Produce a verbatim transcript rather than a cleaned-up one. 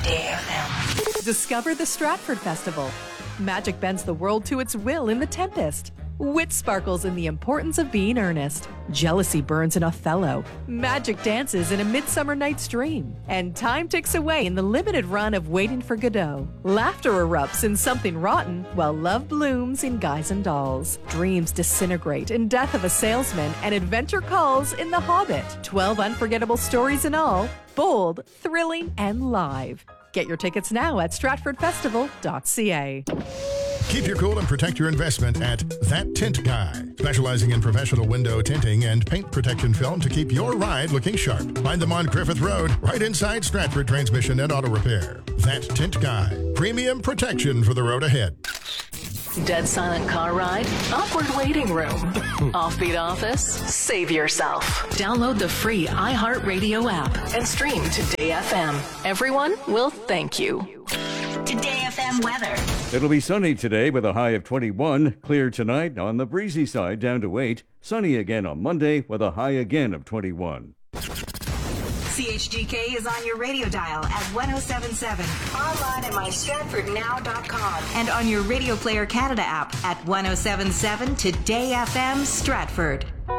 Today F M. Discover the Stratford Festival. Magic bends the world to its will in The Tempest. Wit sparkles in The Importance of Being Earnest. Jealousy burns in Othello. Magic dances in A Midsummer Night's Dream. And time ticks away in the limited run of Waiting for Godot. Laughter erupts in Something Rotten, while love blooms in Guys and Dolls. Dreams disintegrate in Death of a Salesman, and adventure calls in The Hobbit. Twelve unforgettable stories in all, bold, thrilling, and live. Get your tickets now at stratford festival dot c a. Keep your cool and protect your investment at That Tint Guy, specializing in professional window tinting and paint protection film to keep your ride looking sharp. Find them on Griffith Road, right inside Stratford Transmission and Auto Repair. That Tint Guy, premium protection for the road ahead. Dead silent car ride? Awkward waiting room? Offbeat office? Save yourself. Download the free iHeartRadio app and stream Today F M. Everyone will thank you. Today F M weather. It'll be sunny today with a high of twenty-one. Clear tonight on the breezy side down to eight. Sunny again on Monday with a high again of twenty-one. C H G K is on your radio dial at one oh seven point seven, online at my stratford now dot com, and on your Radio Player Canada app at one oh seven point seven Today F M Stratford.